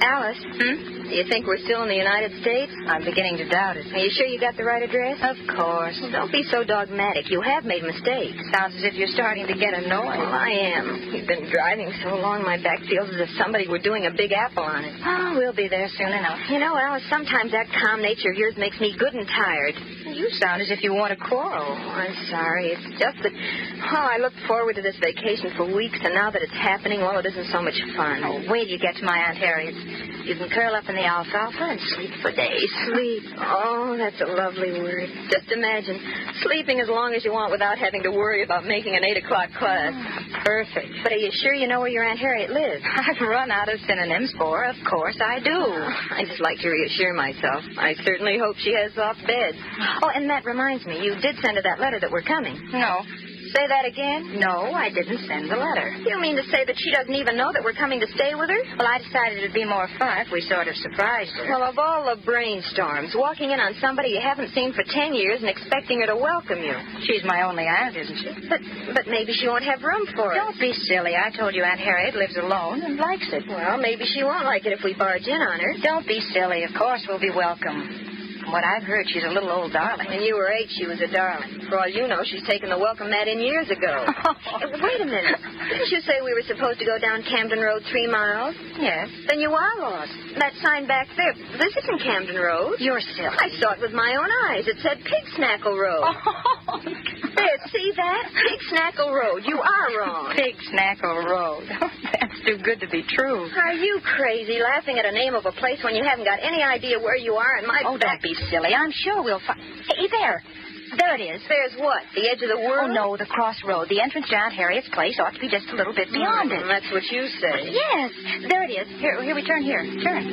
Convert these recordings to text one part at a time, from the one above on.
Alice. Do you think we're still in the United States? I'm beginning to doubt it. Are you sure you got the right address? Of course. Well, don't be so dogmatic. You have made mistakes. Sounds as if you're starting to get annoyed. Well, I am. You've been driving so long, my back feels as if somebody were doing a big apple on it. Oh, we'll be there soon enough. You know, Alice, sometimes that calm nature of yours makes me good and tired. You sound as if you want to quarrel. Oh, I'm sorry. It's just that, I looked forward to this vacation for weeks, and now that it's happening, well, it isn't so much fun. Oh, wait till you get to my Aunt Harriet's. You can curl up in the alfalfa and sleep for days. Sleep. Oh, that's a lovely word. Just imagine sleeping as long as you want without having to worry about making an 8 o'clock class. Perfect. But are you sure you know where your Aunt Harriet lives? I've run out of synonyms for her. Of course I do. I just like to reassure myself. I certainly hope she has soft beds. Oh, and that reminds me, you did send her that letter that we're coming. No. Say that again? No, I didn't send the letter. You mean to say that she doesn't even know that we're coming to stay with her? Well, I decided it'd be more fun if we sort of surprised her. Well, of all the brainstorms, walking in on somebody you haven't seen for 10 years and expecting her to welcome you. She's my only aunt, isn't she? But maybe she won't have room for it. Don't be silly. I told you Aunt Harriet lives alone and likes it. Well, maybe she won't like it if we barge in on her. Don't be silly. Of course we'll be welcome. From what I've heard, she's a little old darling. When you were 8, she was a darling. For all you know, she's taken the welcome mat in years ago. Wait a minute. Didn't you say we were supposed to go down Camden Road 3 miles? Yes. Then you are lost. That sign back there, this isn't Camden Road. You're silly. I saw it with my own eyes. It said Pig Snackle Road. Oh, there, see that? Pig Snackle Road. You are wrong. Pig Snackle Road. That's too good to be true. Are you crazy, laughing at a name of a place when you haven't got any idea where you are in my back? Don't be silly. I'm sure we'll find... Hey, there. There it is. There's what? The edge of the world? Oh, no, the crossroad. The entrance to Aunt Harriet's place ought to be just a little bit beyond it. That's what you say. Yes. There it is. Here, we turn here. Turn.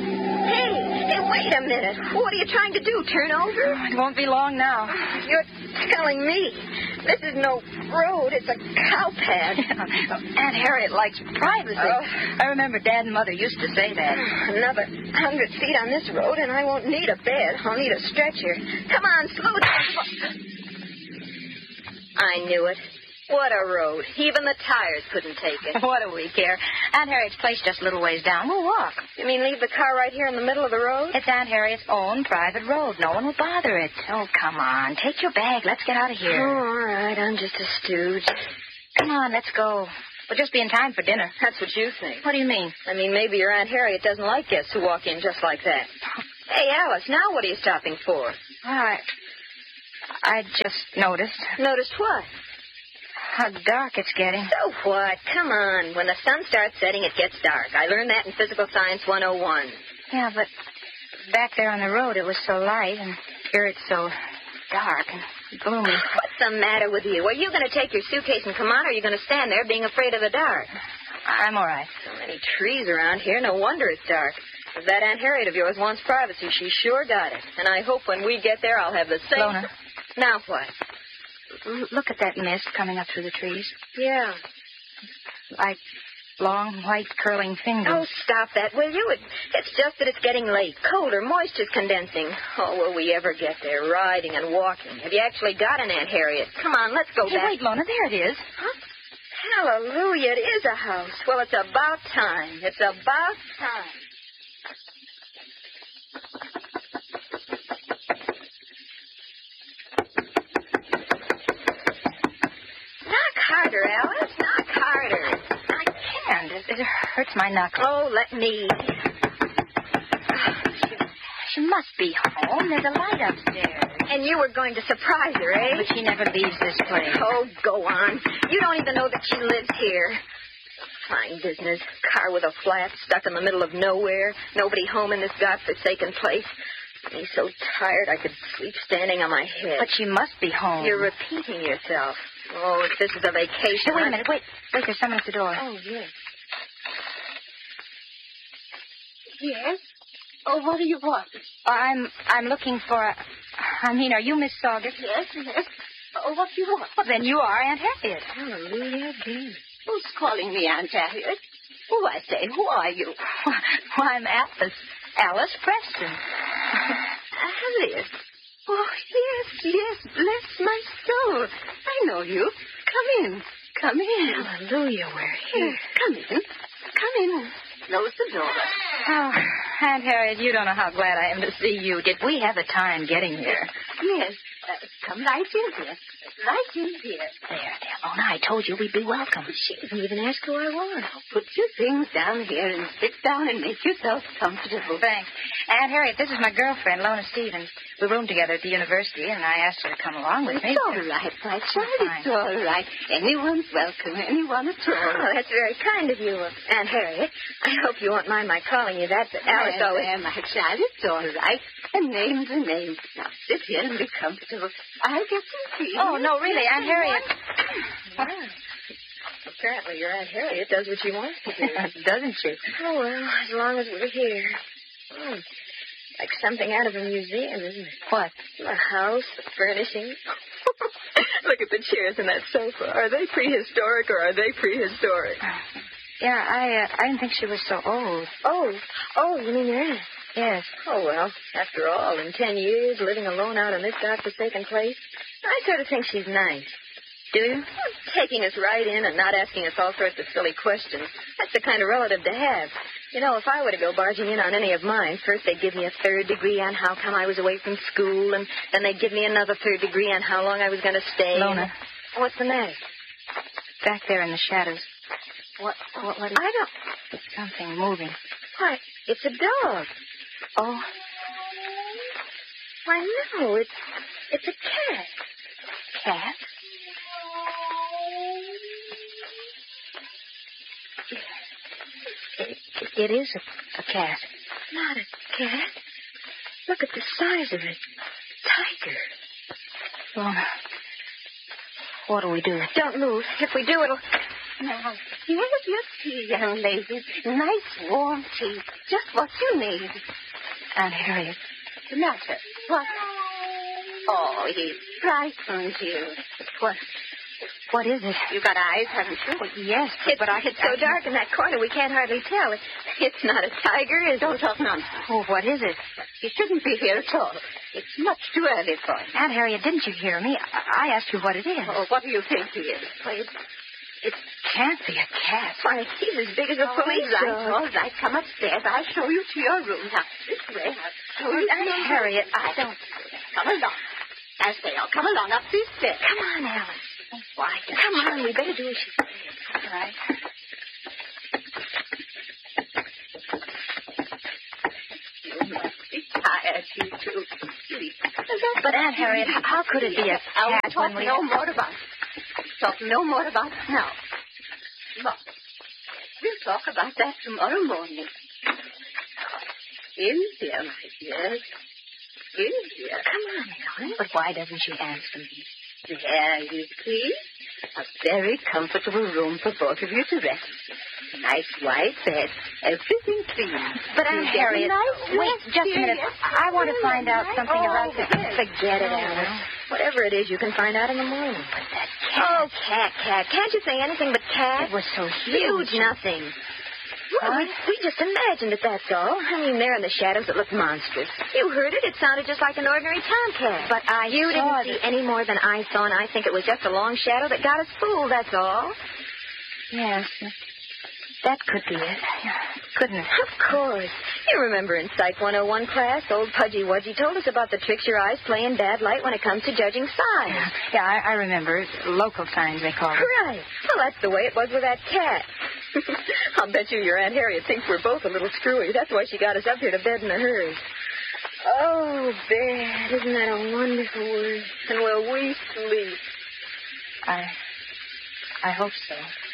Hey, wait a minute. What are you trying to do, turn over? It won't be long now. You're telling me. This is no road. It's a cow path. Aunt Harriet likes privacy. Oh. I remember Dad and Mother used to say that. Another 100 feet on this road, and I won't need a bed. I'll need a stretcher. Come on, slow down. I knew it. What a road. Even the tires couldn't take it. What do we care? Aunt Harriet's place just a little ways down. We'll walk. You mean leave the car right here in the middle of the road? It's Aunt Harriet's own private road. No one will bother it. Oh, come on. Take your bag. Let's get out of here. Oh, all right. I'm just a stooge. Come on, let's go. We'll just be in time for dinner. That's what you think. What do you mean? I mean, maybe your Aunt Harriet doesn't like guests who walk in just like that. Hey, Alice, now what are you stopping for? I just noticed. Noticed what? How dark it's getting. So what? Come on. When the sun starts setting, it gets dark. I learned that in Physical Science 101. Yeah, but back there on the road it was so light, and here it's so dark and gloomy. What's the matter with you? Are you going to take your suitcase and come on, or are you going to stand there being afraid of the dark? I'm all right. So many trees around here. No wonder it's dark. If that Aunt Harriet of yours wants privacy, she sure got it. And I hope when we get there, I'll have the same... Lona. Now what? Look at that mist coming up through the trees. Yeah. Like long, white, curling fingers. Oh, stop that, will you? It's just that it's getting late. Colder, moisture's condensing. Oh, will we ever get there, riding and walking? Have you actually got an Aunt Harriet? Come on, let's go back. Wait, Lona, there it is. Huh? Hallelujah, it is a house. Well, it's about time. It's about time. Knock harder, Alice. Knock harder. I can't. It hurts my knuckles. Oh, let me. She must be home. There's a light upstairs. And you were going to surprise her, eh? But she never leaves this place. Oh, go on. You don't even know that she lives here. Fine business. Car with a flat, stuck in the middle of nowhere. Nobody home in this godforsaken place. I'm so tired I could sleep standing on my head. But she must be home. You're repeating yourself. Oh, if this is a vacation... Hey, wait a minute. Wait, there's someone at the door. Oh, yes. Yes? Oh, what do you want? I'm looking for are you Miss Saugus? Yes. Oh, what do you want? Well, then you are Aunt Harriet. Hallelujah, again. Who's calling me Aunt Harriet? Oh, I say, who are you? Well, I'm Alice Preston. Alice? Oh, yes, bless my soul. I know you. Come in. Hallelujah, we're here. Come in. close the door. Oh, Aunt Harriet, you don't know how glad I am to see you. Did we have a time getting here? Yes. Come right in, dear. Right in, dear. There, Lona, I told you we'd be welcome. She didn't even ask who I was. Put your things down here and sit down and make yourself comfortable. Thanks. Aunt Harriet, this is my girlfriend, Lona Stevens. We roomed together at the university, and I asked her to come along with me. It's all right, my child. It's all right. Anyone's welcome. Anyone at all. Oh, that's very kind of you, Aunt Harriet. I hope you won't mind my calling you that, but Alice always... There, my child. It's all right. A name's a name. Now, sit here and be comfortable. I'll get some tea. Oh, no, really, Aunt Harriet. Wow. Apparently your Aunt Harriet does what she wants to do. Doesn't she? Oh, well, as long as we're here. Oh, like something out of a museum, isn't it? What? The house, the furnishings. Look at the chairs and that sofa. Are they prehistoric or are they prehistoric? Yeah, I didn't think she was so old. Oh, you mean your aunt? Yes. Oh, well, after all, in 10 years, living alone out in this godforsaken place, I sort of think she's nice. Do you? Taking us right in and not asking us all sorts of silly questions. That's the kind of relative to have. You know, if I were to go barging in on any of mine, first they'd give me a third degree on how come I was away from school, and then they'd give me another third degree on how long I was going to stay. Lona. What's the matter? Back there in the shadows. What is... I don't... It's something moving. Why, it's a dog. Oh. Why, no, it's a cat. Cat? It is a cat. Not a cat. Look at the size of it. Tiger. Lona, what do we do? Don't move. If we do, it'll... Now, here's your tea, young lady. Nice, warm tea. Just what you need. Aunt Harriet. What's the matter? What? Oh, he's frightened you. What is it? You got eyes, haven't you? Well, yes, but it's so dark in that corner we can't hardly tell. It's not a tiger, is it? Don't talk nonsense. Oh, what is it? He shouldn't be here at all. It's much too early for him. Aunt Harriet, didn't you hear me? I asked you what it is. Oh, what do you think he is? Well, it can't be a cat. Why, he's as big as a police dog. All right. Come upstairs. I'll show you to your room. Now, this way. I'll show you to Aunt your Harriet, room. I don't... Come along. I say, oh, come along up these stairs. Come on, Alice. Oh, why? Come on, we better do as she says. All right. You must be tired, you two. Sleep. But, Aunt Harriet, how could it be a cat Talk when we... no more about it. Talk no more about it now. Look, we'll talk about that tomorrow morning. In here, my dear. In here. Come on, Ellen. But why doesn't she answer me? There you see. A very comfortable room for both of you to rest. Nice white bed. Everything clean. But, Aunt Harriet, wait just a minute. I want to find out something about the... Forget it, Alice. Whatever it is, you can find out in the morning. But that cat... Oh, cat. Can't you say anything but cat? It was so Huge nothing. Well, we just imagined it, that's all. I mean, there in the shadows, it looked monstrous. You heard it. It sounded just like an ordinary tomcat. But You didn't see any more than I saw, and I think it was just a long shadow that got us fooled, that's all. Yes, that could be it. Couldn't it? Of course. You remember in Psych 101 class, old Pudgy Wudgy told us about the tricks your eyes play in bad light when it comes to judging signs. Yeah, I remember. Local signs, they call it. Right. Well, that's the way it was with that cat. I'll bet you your Aunt Harriet thinks we're both a little screwy. That's why she got us up here to bed in a hurry. Oh, bed. Isn't that a wonderful word? And will we sleep? I hope so.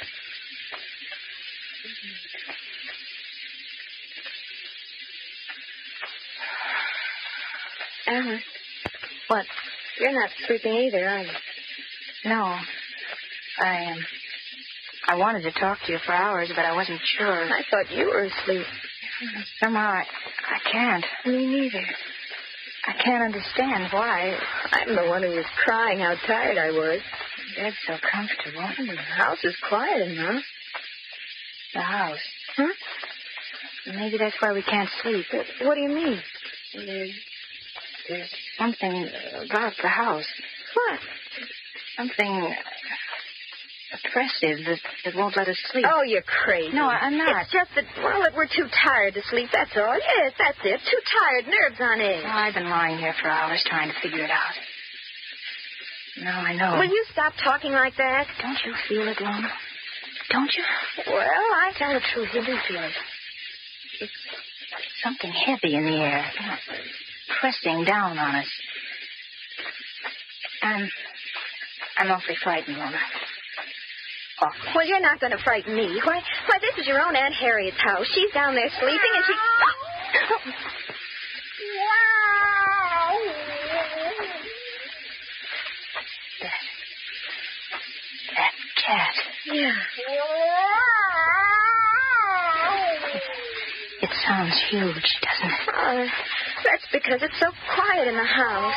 Alice. What? You're not sleeping either, are you? No. I wanted to talk to you for hours, but I wasn't sure. I thought you were asleep. Somehow I can't. Me neither. I can't understand why. I'm the one who was crying how tired I was. The bed's so comfortable. The house is quiet enough. The house. Huh? Maybe that's why we can't sleep. What do you mean? There's something about the house. What? Something oppressive that won't let us sleep. Oh, you're crazy. No, I'm not. It's just that, well, that we're too tired to sleep, that's all. Yes, that's it. Too tired, nerves on edge. Oh, I've been lying here for hours trying to figure it out. Now I know. Will you stop talking like that? Don't you feel it, Lona? Don't you? Well, I tell the truth, you do feel it. It's something heavy in the air, pressing down on us. I'm awfully frightened, Lona. Awfully. Well, you're not going to frighten me. Why, this is your own Aunt Harriet's house. She's down there sleeping, and she... That cat. Yeah. It sounds huge, doesn't it? That's because it's so quiet in the house.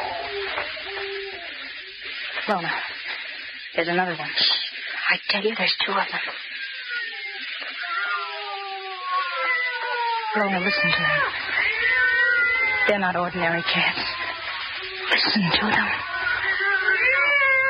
Lona, there's another one. I tell you, there's two of them. Lona, listen to them. They're not ordinary cats. Listen to them.